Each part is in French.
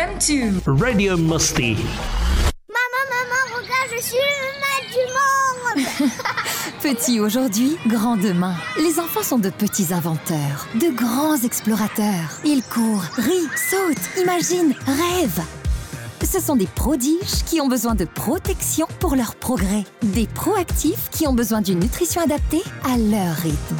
FM2 Radio Musty. Maman, regarde, je suis le maître du monde. Petit aujourd'hui, grand demain. Les enfants sont de petits inventeurs, de grands explorateurs. Ils courent, rient, sautent, imaginent, rêvent. Ce sont des prodiges qui ont besoin de protection pour leur progrès. Des proactifs qui ont besoin d'une nutrition adaptée à leur rythme.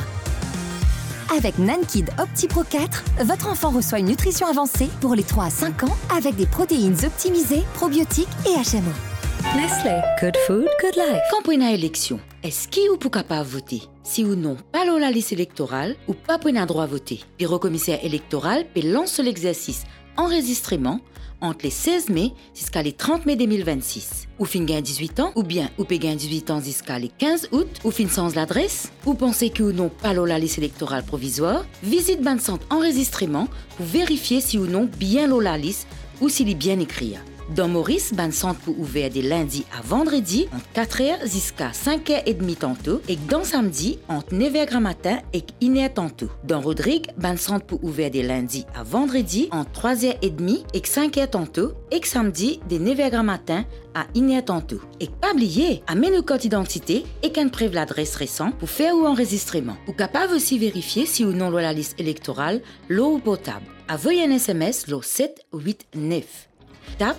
Avec Nankid OptiPro 4, votre enfant reçoit une nutrition avancée pour les 3 à 5 ans avec des protéines optimisées, probiotiques et HMO. Nestlé, good food, good life. Quand pour une élection, est-ce qu'il ou pour capable voter? Si ou non, pas la liste électorale ou pas pour un droit à voter. Bureau commissaire électoral peut lancer l'exercice enregistrement entre les 16 mai jusqu'à les 30 mai 2026. Ou fin gain 18 ans, ou bien ou peut gain 18 ans jusqu'à les 15 août, ou fin sans l'adresse, ou pensez que ou non pas la liste électorale provisoire, visite ban centre enregistrement pour vérifier si ou non bien la liste ou s'il est bien écrit. Dans Maurice, ban centre pour ouvert des lundis à vendredi entre 4h jusqu'à 5h30 tantôt et dans samedi entre 9h matin et 1h tantôt. Dans Rodrigue, ban centre pour ouvert des lundis à vendredi entre 3h30 et 5h tantôt et samedi des 9h matin à 1h tantôt. Et pas oublier, amène le code d'identité et qu'un préve l'adresse récente pour faire ou enregistrement. Ou capable aussi vérifier si ou non la liste électorale l'eau ou potable. Envoyez un SMS l'eau 789. Tape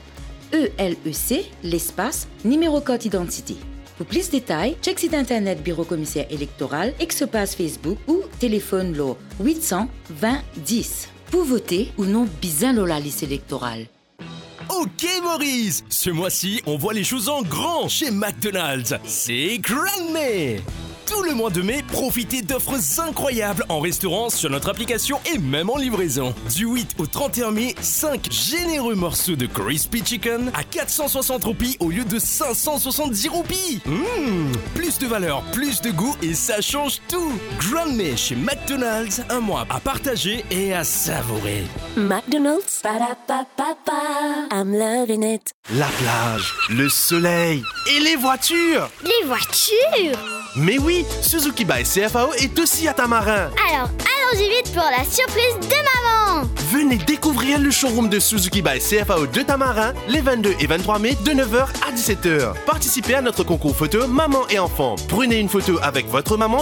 ELEC, l'espace, numéro code identité. Pour plus de détails, check site internet Bureau commissaire électoral, ex-page Facebook ou téléphone le 820 10. Pour voter ou non bizarre la liste électorale. Ok Maurice, ce mois-ci, on voit les choses en grand chez McDonald's. C'est Grand May. Tout le mois de mai, profitez d'offres incroyables en restaurant sur notre application et même en livraison. Du 8 au 31 mai, 5 généreux morceaux de Crispy Chicken à 460 roupies au lieu de 570 roupies. Plus de valeur, plus de goût et ça change tout. Grand May chez McDonald's, un mois à partager et à savourer. McDonald's, ba-da-ba-ba-ba, I'm loving it. La plage, le soleil et les voitures. Les voitures. Mais oui, Suzuki by CFAO est aussi à Tamarin. Alors, allons-y vite pour la surprise de maman. Venez découvrir le showroom de Suzuki by CFAO de Tamarin les 22 et 23 mai de 9h à 17h. Participez à notre concours photo maman et enfant. Prenez une photo avec votre maman